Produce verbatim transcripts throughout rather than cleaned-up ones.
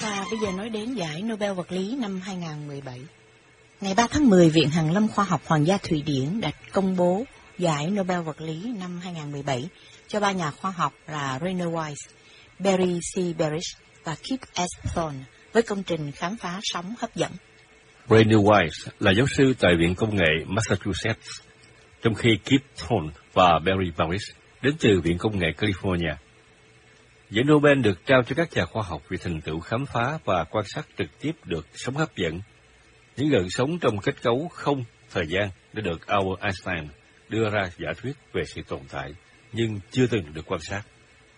ta bây giờ nói đến giải Nobel vật lý năm hai không một bảy. Ngày ba tháng mười, Viện Hàn lâm Khoa học Hoàng gia Thụy Điển đã công bố giải Nobel vật lý năm hai không một bảy cho ba nhà khoa học là Rainer Weiss, Barry C. Barish và Kip S. Thorne với công trình khám phá sóng hấp dẫn. Rainer Weiss là giáo sư tại Viện Công nghệ Massachusetts, trong khi Kip Thorne và Barry Barish đến từ Viện Công nghệ California. Giải Nobel được trao cho các nhà khoa học vì thành tựu khám phá và quan sát trực tiếp được sóng hấp dẫn. Những gợn sóng trong kết cấu không thời gian đã được Albert Einstein đưa ra giả thuyết về sự tồn tại, nhưng chưa từng được quan sát.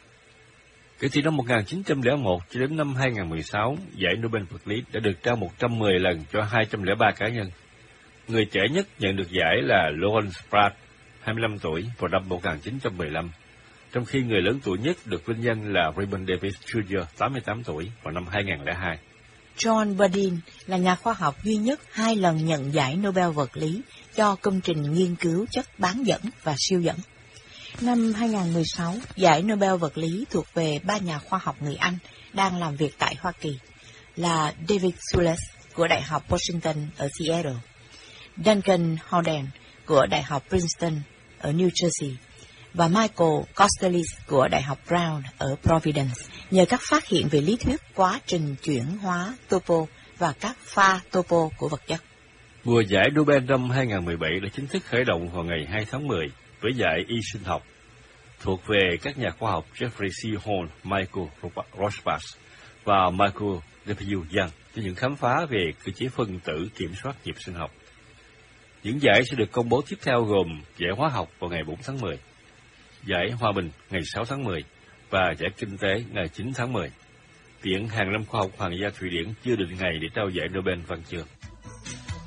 Kể từ năm một nghìn chín trăm lẻ một cho đến năm hai không một sáu, giải Nobel vật lý đã được trao một trăm mười lần cho hai trăm lẻ ba cá nhân. Người trẻ nhất nhận được giải là Lawrence Pratt, hai mươi lăm tuổi, vào năm một nghìn chín trăm mười lăm, trong khi người lớn tuổi nhất được vinh danh là Raymond Davis Junior, tám mươi tám tuổi, vào năm hai không không hai. John Bardeen là nhà khoa học duy nhất hai lần nhận giải Nobel vật lý cho công trình nghiên cứu chất bán dẫn và siêu dẫn. Năm hai không một sáu, giải Nobel vật lý thuộc về ba nhà khoa học người Anh đang làm việc tại Hoa Kỳ là David Sules của Đại học Washington ở Seattle, Duncan Howden của Đại học Princeton ở New Jersey và Michael Kostelis của Đại học Brown ở Providence, nhờ các phát hiện về lý thuyết quá trình chuyển hóa topo và các pha topo của vật chất. Mùa giải Nobel năm hai không một bảy đã chính thức khởi động vào ngày hai tháng mười với giải y sinh học thuộc về các nhà khoa học Jeffrey C. Horn, Michael Rosbach và Michael W. Young cho những khám phá về cơ chế phân tử kiểm soát nhịp sinh học. Những giải sẽ được công bố tiếp theo gồm giải hóa học vào ngày bốn tháng mười, giải hòa bình ngày sáu tháng mười và giải kinh tế ngày chín tháng mười. Viện Hàn lâm Khoa học Hoàng gia Thụy Điển chưa định ngày để trao giải Nobel văn chương.